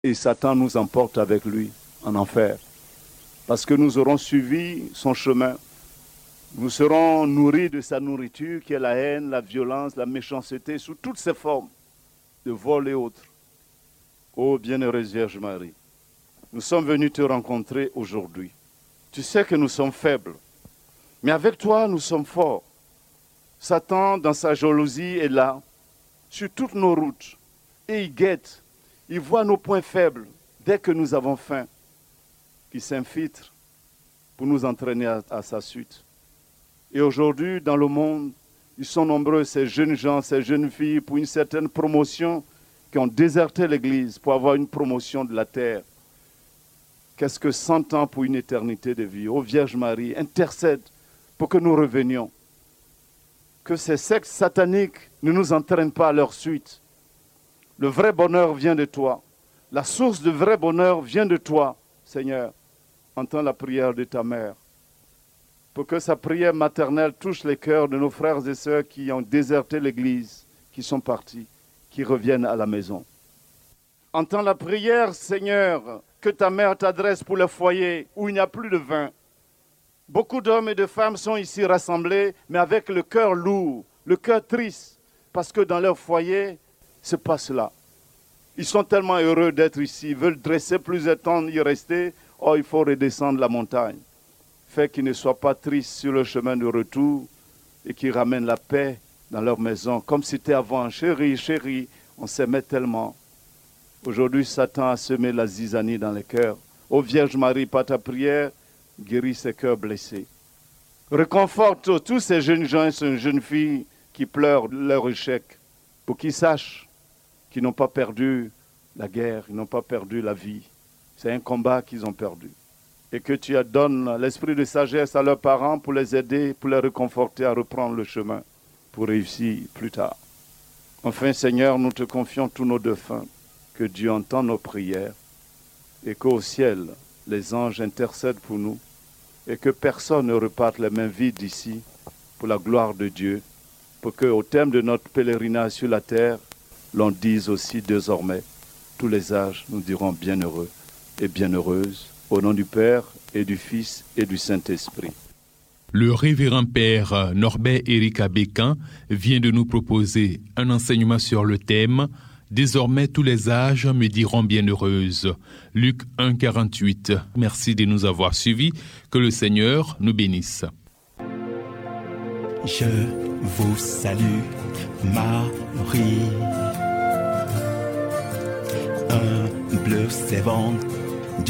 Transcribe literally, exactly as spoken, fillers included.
et Satan nous emporte avec lui en enfer. Parce que nous aurons suivi son chemin. Nous serons nourris de sa nourriture qui est la haine, la violence, la méchanceté, sous toutes ses formes, de vol et autres. Ô bienheureuse Vierge Marie, nous sommes venus te rencontrer aujourd'hui. Tu sais que nous sommes faibles, mais avec toi, nous sommes forts. Satan, dans sa jalousie, est là, sur toutes nos routes, et il guette, il voit nos points faibles, dès que nous avons faim, qui s'infiltre pour nous entraîner à, à sa suite. Et aujourd'hui, dans le monde, ils sont nombreux, ces jeunes gens, ces jeunes filles, pour une certaine promotion, qui ont déserté l'Église pour avoir une promotion de la terre. Qu'est-ce que cent ans pour une éternité de vie? Ô Vierge Marie, intercède pour que nous revenions. Que ces sectes sataniques ne nous entraînent pas à leur suite. Le vrai bonheur vient de toi. La source de vrai bonheur vient de toi, Seigneur. Entends la prière de ta mère. Pour que sa prière maternelle touche les cœurs de nos frères et sœurs qui ont déserté l'Église, qui sont partis, qui reviennent à la maison. Entends la prière, Seigneur, que ta mère t'adresse pour le foyer où il n'y a plus de vin. Beaucoup d'hommes et de femmes sont ici rassemblés, mais avec le cœur lourd, le cœur triste, parce que dans leur foyer, ce n'est pas cela. Ils sont tellement heureux d'être ici, ils veulent dresser plusieurs temps, y rester. Oh, il faut redescendre la montagne. Fait qu'ils ne soient pas tristes sur le chemin de retour et qu'ils ramènent la paix dans leur maison, comme c'était avant. Chérie, chérie, on s'aimait tellement. Aujourd'hui, Satan a semé la zizanie dans les cœurs. Ô Vierge Marie, par ta prière, guéris ces cœurs blessés. Réconforte tous ces jeunes gens et ces jeunes filles qui pleurent leur échec, pour qu'ils sachent qu'ils n'ont pas perdu la guerre, ils n'ont pas perdu la vie. C'est un combat qu'ils ont perdu. Et que tu donnes l'esprit de sagesse à leurs parents pour les aider, pour les réconforter à reprendre le chemin, pour réussir plus tard. Enfin, Seigneur, nous te confions tous nos défunts, que Dieu entende nos prières, et qu'au ciel, les anges intercèdent pour nous, et que personne ne reparte les mains vides d'ici, pour la gloire de Dieu, pour qu'au terme de notre pèlerinage sur la terre, l'on dise aussi désormais, tous les âges nous dirons bienheureux et bienheureuses, au nom du Père et du Fils et du Saint-Esprit. Le révérend Père Norbert Éric Abécan vient de nous proposer un enseignement sur le thème « Désormais tous les âges me diront bienheureuse ». Luc un, quarante-huit. Merci de nous avoir suivis. Que le Seigneur nous bénisse. Je vous salue, Marie, humble servante